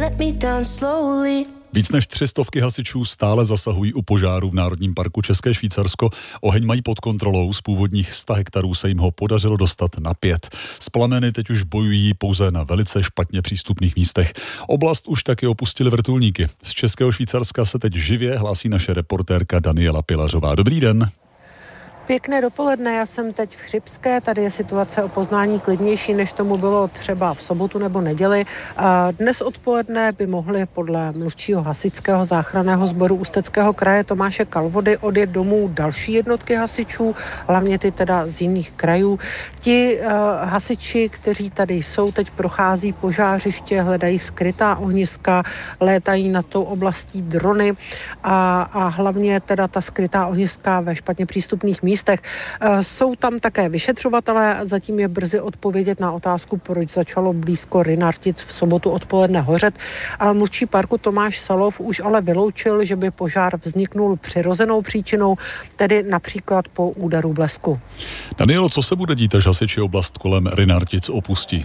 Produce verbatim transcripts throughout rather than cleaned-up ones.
let me down slowly. Víc než tři stovky hasičů stále zasahují u požáru v Národním parku České Švýcarsko. Oheň mají pod kontrolou, z původních sta hektarů se jim ho podařilo dostat na pět. S plameny teď už bojují pouze na velice špatně přístupných místech. Oblast už taky opustili vrtulníky. Z Českého Švýcarska se teď živě hlásí naše reportérka Daniela Pilařová. Dobrý den. Pěkné dopoledne, já jsem teď v Chřibské, tady je situace o poznání klidnější, než tomu bylo třeba v sobotu nebo neděli. Dnes odpoledne by mohly podle mluvčího hasičského záchranného sboru Ústeckého kraje Tomáše Kalvody odjet domů další jednotky hasičů, hlavně ty teda z jiných krajů. Ti uh, hasiči, kteří tady jsou, teď prochází požářiště, hledají skrytá ohniska, létají nad tou oblastí drony a, a hlavně teda ta skrytá ohniska ve špatně přístupných místech. Jsou tam také vyšetřovatelé, zatím je brzy odpovědět na otázku, proč začalo blízko Rynartic v sobotu odpoledne hořet. Ale mluvčí parku Tomáš Salov už ale vyloučil, že by požár vzniknul přirozenou příčinou, tedy například po úderu blesku. Danielo, co se bude dít, až hasiči oblast kolem Rynartic opustí?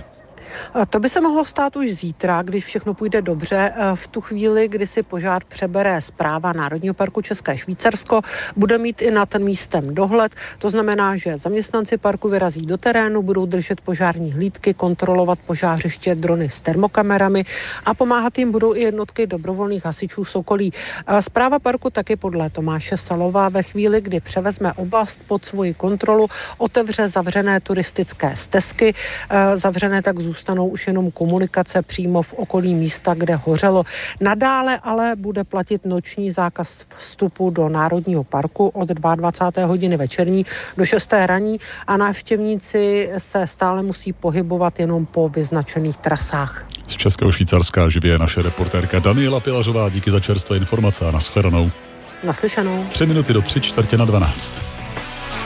To by se mohlo stát už zítra, když všechno půjde dobře. V tu chvíli, kdy si požár přebere správa Národního parku České Švýcarsko, bude mít i nad ten místem dohled. To znamená, že zaměstnanci parku vyrazí do terénu, budou držet požární hlídky, kontrolovat požářiště drony s termokamerami a pomáhat jim budou i jednotky dobrovolných hasičů z okolí. Správa parku taky podle Tomáše Salova ve chvíli, kdy převezme oblast pod svoji kontrolu, otevře zavřené turistické stezky. Zavřené tak zůstanou Stanou už jenom komunikace přímo v okolí místa, kde hořelo. Nadále ale bude platit noční zákaz vstupu do Národního parku od dvacáté druhé hodiny večerní do šesté ranní a návštěvníci se stále musí pohybovat jenom po vyznačených trasách. Z Českého Švýcarska živě naše reportérka Daniela Pilařová. Díky za čerstvé informace a nashledanou. Naslyšenou. Tři minuty do tři čtvrtě na dvanáct.